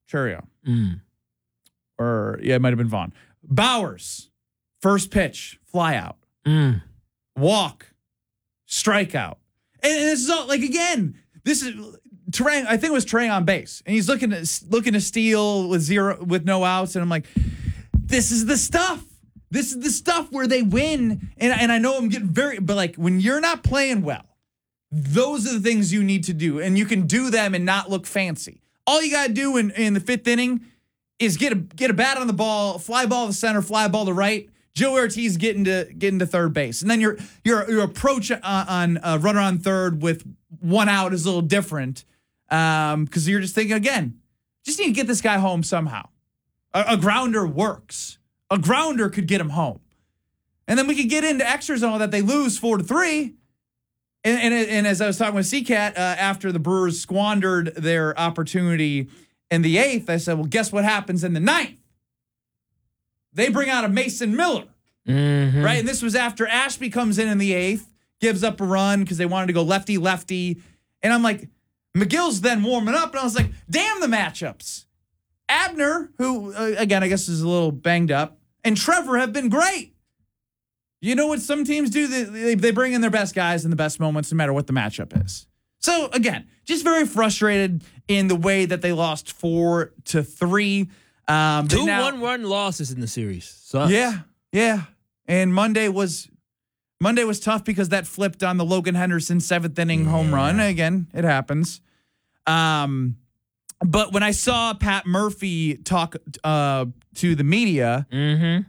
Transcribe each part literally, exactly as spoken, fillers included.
Chourio. Mm. Or, yeah, it might have been Vaughn. Bowers, first pitch, fly out. Mm. Walk, strikeout. And, and this is all, like, again, this is, Turang, I think it was Turang on base. And he's looking to, looking to steal with zero, with no outs. And I'm like, this is the stuff. This is the stuff where they win. And, and I know I'm getting very, but like, when you're not playing well, those are the things you need to do. And you can do them and not look fancy. All you got to do in, in the fifth inning is get a get a bat on the ball, fly ball to center, fly ball to right. Joe Ortiz getting to getting to third base, and then your your your approach on, on uh, runner on third with one out is a little different because um, you're just thinking again, just need to get this guy home somehow. A, a grounder works. A grounder could get him home, and then we could get into extras and all that. They lose four to three. And, and, and as I was talking with C-Cat, uh, after the Brewers squandered their opportunity in the eighth, I said, well, guess what happens in the ninth? They bring out a Mason Miller, mm-hmm. right? And this was after Ashby comes in in the eighth, gives up a run because they wanted to go lefty-lefty. And I'm like, McGill's then warming up, and I was like, damn the matchups. Abner, who, uh, again, I guess is a little banged up, and Trevor have been great. You know what some teams do? They, they bring in their best guys in the best moments, no matter what the matchup is. So, again, just very frustrated in the way that they lost four to three. Um, Two now, one-run losses in the series. Sucks. Yeah, yeah. And Monday was Monday was tough because that flipped on the Logan Henderson seventh inning yeah. home run. Again, it happens. Um, but when I saw Pat Murphy talk uh, to the media, mm-hmm.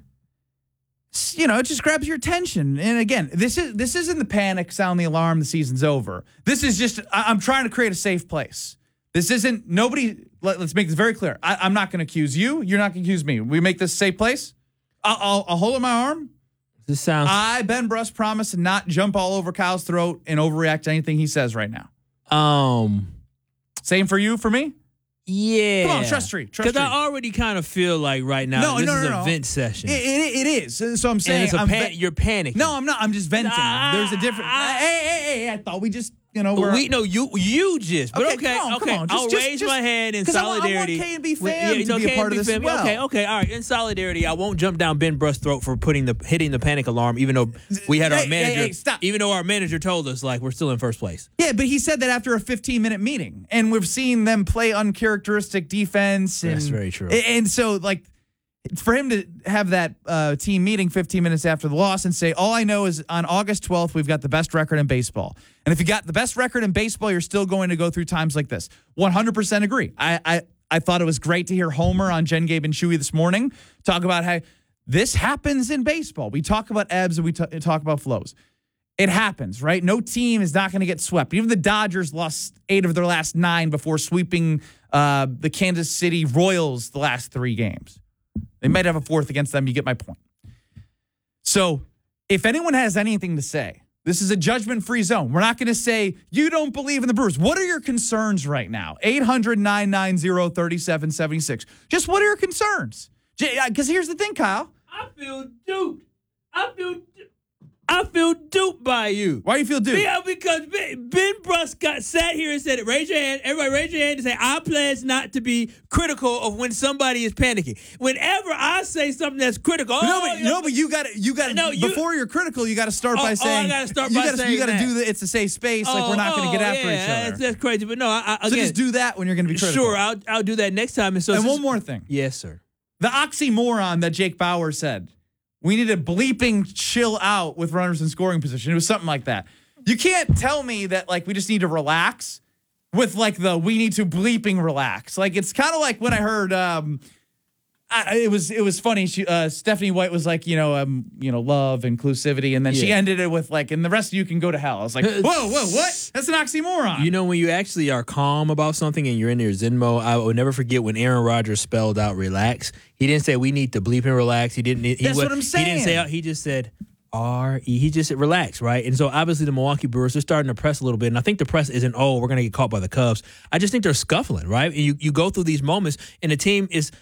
you know, it just grabs your attention. And again, this is this isn't the panic, sound the alarm, the season's over. This is just, I, I'm trying to create a safe place. This isn't, nobody, let, let's make this very clear. I, I'm not going to accuse you. You're not going to accuse me. We make this a safe place. I'll, I'll, I'll hold in my arm. This sounds. I, Ben Bruss, promise to not jump all over Kyle's throat and overreact to anything he says right now. Um, Same for you, for me? Yeah. Come on, trust tree. Trust Because tree. I already kind of feel like right now No, this no, is no, a no. vent session. It, it, it is. So I'm saying and it's a I'm pan- ve- you're panicking. No, I'm not. I'm just venting. Ah, There's a different. ah. hey, hey, hey! I thought we just, you know, we're. we no you you just but okay, Okay, come on, okay come on. Just- I'll just- raise just- my hand in 'cause I want- I want solidarity. K and B with- fam to no, be a K part and of B this as fam. well. Okay, okay, all right. In solidarity, I won't jump down Ben Bruss' throat for putting the hitting the panic alarm, even though we had our Hey, hey, manager. hey, stop. Even though our manager told us like we're still in first place. Yeah, but he said that after a fifteen minute meeting, and we've seen them play uncharacteristic defense. And, That's very true. And so, like, for him to have that uh, team meeting fifteen minutes after the loss and say, all I know is on August twelfth, we've got the best record in baseball. And if you got the best record in baseball, you're still going to go through times like this. one hundred percent agree. I I, I thought it was great to hear Homer on Jen, Gabe, and Chewy this morning talk about how this happens in baseball. We talk about ebbs and we t- talk about flows. It happens, right? No team is not going to get swept. Even the Dodgers lost eight of their last nine before sweeping uh, the Kansas City Royals the last three games. They might have a fourth against them. You get my point. So if anyone has anything to say, this is a judgment-free zone. We're not going to say, you don't believe in the Brewers. What are your concerns right now? eight hundred, nine nine zero, three seven seven six. Just what are your concerns? Because here's the thing, Kyle. I feel duped. I feel duped. I feel duped by you. Why do you feel duped? Yeah, because Ben, Ben Bruss got sat here and said, raise your hand. Everybody raise your hand and say, I pledge not to be critical of when somebody is panicking. Whenever I say something that's critical. No, oh, but, no, but you got to, you got to, No, you- before you're critical, you got to start Oh, by oh, I saying, gotta start you by gotta, saying you got to that. do the, it's a safe space. like, we're not going to get after yeah, each That's, other. that's crazy. But no, I, I, So again, just do that when you're going to be critical. sure, I'll, I'll do that next time. And, so And since- one more thing. Yes, sir. The oxymoron that Jake Bauer said. We need to bleeping chill out with runners in scoring position. It was something like that. You can't tell me that, like, we just need to relax with, like, the we need to bleeping relax. Like, it's kind of like when I heard um, I, it was it was funny. She, uh, Stephanie White was like, you know, um, you know, love, inclusivity, and then she Yeah. ended it with like, and the rest of you can go to hell. I was like, whoa, whoa, what? That's an oxymoron. You know, when you actually are calm about something and you're in your Zen mode, I will never forget when Aaron Rodgers spelled out relax. He didn't say we need to bleep and relax. He didn't. He, That's wa- what I'm He didn't say. saying. He just said R E. He just said relax, right? And so obviously the Milwaukee Brewers are starting to press a little bit, and I think the press isn't oh we're going to get caught by the Cubs. I just think they're scuffling, right? And you you go through these moments, and the team is.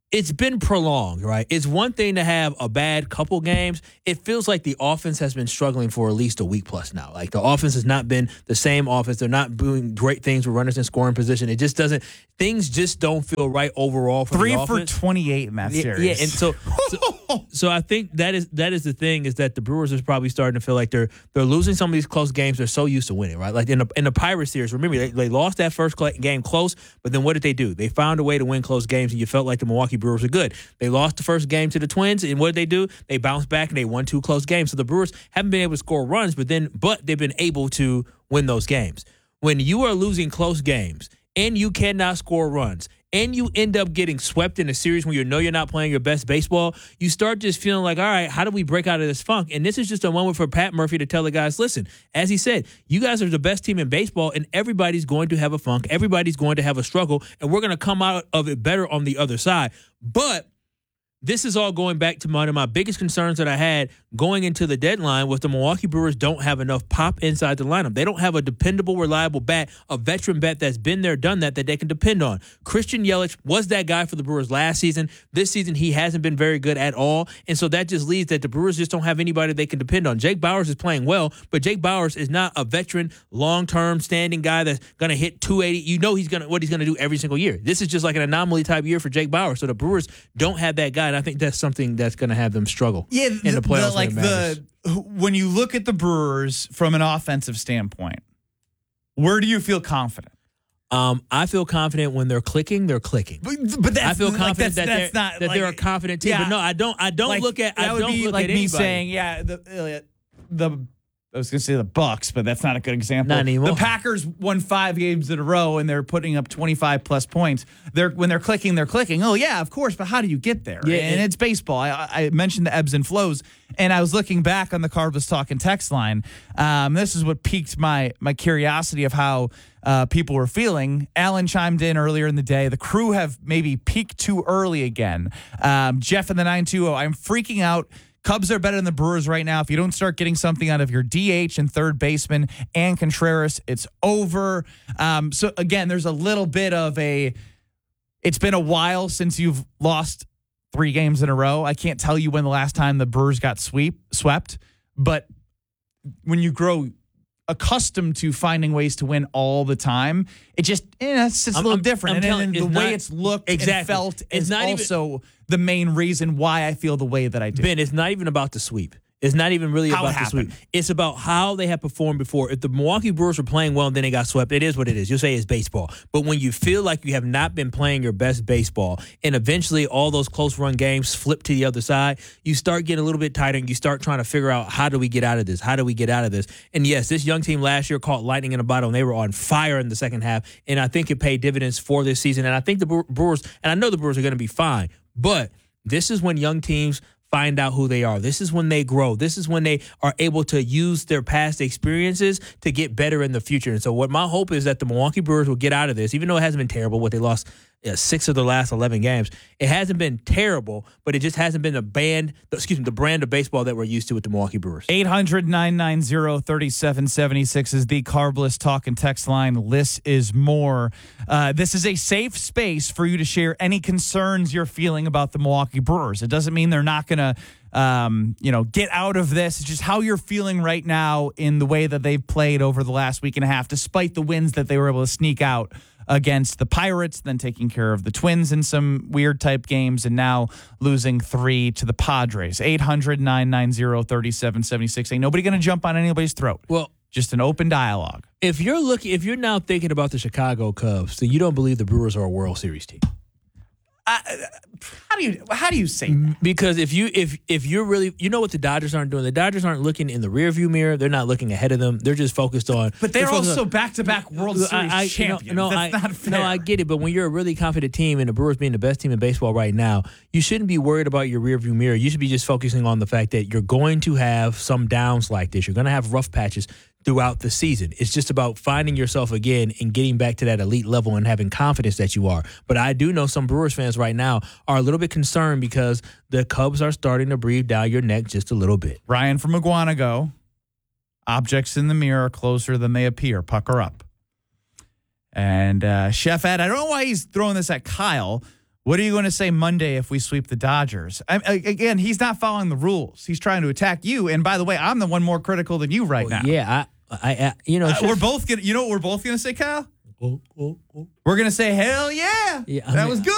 it's been prolonged, right? It's one thing to have a bad couple games. It feels like the offense has been struggling for at least a week plus now. Like the offense has not been the same offense. They're not doing great things with runners in scoring position. It just doesn't. Things just don't feel right overall for Three the for offense. twenty-eight in that Yeah, series. yeah, and so, so so I think that is that is the thing is that the Brewers are probably starting to feel like they're they're losing some of these close games. They're so used to winning, right? Like in the in the Pirates series, remember they, they lost that first cl- game close, but then what did they do? They found a way to win close games, and you felt like the Milwaukee Brewers were good. They lost the first game to the Twins, and what did they do? They bounced back and they won two close games. So the Brewers haven't been able to score runs, but then but they've been able to win those games. When you are losing close games and you cannot score runs, and you end up getting swept in a series when you know you're not playing your best baseball, you start just feeling like, all right, how do we break out of this funk? And this is just a moment for Pat Murphy to tell the guys, listen, as he said, you guys are the best team in baseball, and everybody's going to have a funk. Everybody's going to have a struggle, and we're going to come out of it better on the other side. But this is all going back to one of my biggest concerns that I had going into the deadline was the Milwaukee Brewers don't have enough pop inside the lineup. They don't have a dependable, reliable bat, a veteran bat that's been there, done that, that they can depend on. Christian Yelich was that guy for the Brewers last season. This season, he hasn't been very good at all. And so that just leads that the Brewers just don't have anybody they can depend on. Jake Bauers is playing well, but Jake Bauers is not a veteran, long-term standing guy that's going to hit two eighty. You know he's gonna what he's going to do every single year. This is just like an anomaly type year for Jake Bauers. So the Brewers don't have that guy, and I think that's something that's going to have them struggle Yeah, in the playoffs. like the when you look at the Brewers from an offensive standpoint, where do you feel confident? Um, I feel confident when they're clicking, they're clicking. But, but that's, I feel confident like, that's, that, that's they're, not, that like, they're a confident team. yeah, but no, I don't. I don't like, look at. That I would don't be look like at me anybody. saying, yeah, the the. I was going to say the Bucks, but that's not a good example. Not anymore. The Packers won five games in a row, and they're putting up twenty-five plus points. They're when they're clicking, they're clicking. Oh yeah, of course. But how do you get there? Yeah, and and- it's baseball. I, I mentioned the ebbs and flows, and I was looking back on the Carbless Talking text line. Um, this is what piqued my my curiosity of how uh, people were feeling. Alan chimed in earlier in the day. The crew have maybe peaked too early again. Um, Jeff in the nine two zero. I'm freaking out. Cubs are better than the Brewers right now. If you don't start getting something out of your D H and third baseman and Contreras, it's over. Um, so, again, there's a little bit of a – it's been a while since you've lost three games in a row. I can't tell you when the last time the Brewers got sweep swept, but when you grow accustomed to finding ways to win all the time, it just eh, it's just a I'm- little I'm- different. I'm and telling- and the it's way not- it's looked exactly. and felt It's is not even- also the main reason why I feel the way that I do. Ben, it's not even about the sweep. It's not even really How it about the happened. sweep. It's about how they have performed before. If the Milwaukee Brewers were playing well and then they got swept, it is what it is. You'll say it's baseball. But when you feel like you have not been playing your best baseball and eventually all those close run games flip to the other side, you start getting a little bit tighter and you start trying to figure out how do we get out of this? How do we get out of this? And yes, this young team last year caught lightning in a bottle and they were on fire in the second half. And I think it paid dividends for this season. And I think the Brewers, and I know the Brewers are going to be fine, but this is when young teams find out who they are. This is when they grow. This is when they are able to use their past experiences to get better in the future. And so what my hope is that the Milwaukee Brewers will get out of this, even though it hasn't been terrible, what they lost uh, six of the last eleven games. It hasn't been terrible, but it just hasn't been the band, excuse me, the brand of baseball that we're used to with the Milwaukee Brewers. eight hundred, nine nine zero, three seven seven six is the Carbless Talk and text line. Less is more. Uh, this is a safe space for you to share any concerns you're feeling about the Milwaukee Brewers. It doesn't mean they're not going to, um, you know, get out of this. It's just how you're feeling right now in the way that they've played over the last week and a half, despite the wins that they were able to sneak out against the Pirates, then taking care of the Twins in some weird type games, and now losing three to the Padres. eight hundred, nine nine zero, three seven seven six. Ain't nobody going to jump on anybody's throat. Well, just an open dialogue. if you're looking, if you're now thinking about the Chicago Cubs, then you don't believe the Brewers are a World Series team. I, how do you how do you say that? Because if you if if you're really, you know what the Dodgers aren't doing. The Dodgers aren't looking in the rearview mirror. They're not looking ahead of them. They're just focused on. But they're focused also on- back-to-back World Series I- I- champions. No, no, That's I, not fair. no, I get it. But when you're a really confident team and the Brewers being the best team in baseball right now, you shouldn't be worried about your rearview mirror. You should be just focusing on the fact that you're going to have some downs like this. You're going to have rough patches throughout the season. It's just about finding yourself again and getting back to that elite level and having confidence that you are. But I do know some Brewers fans right now are a little bit concerned because the Cubs are starting to breathe down your neck just a little bit. Ryan from Iguanago. Objects in the mirror are closer than they appear. Pucker up. And uh, Chef Ed, I don't know why he's throwing this at Kyle. What are you going to say Monday if we sweep the Dodgers? I, I, again, he's not following the rules. He's trying to attack you. And by the way, I'm the one more critical than you right well, now. Yeah, I, I, I you know, Uh, we're both gonna. You know what we're both gonna say, Kyle? oh, oh, oh. We're gonna say, hell yeah, Yeah, I that mean, was good.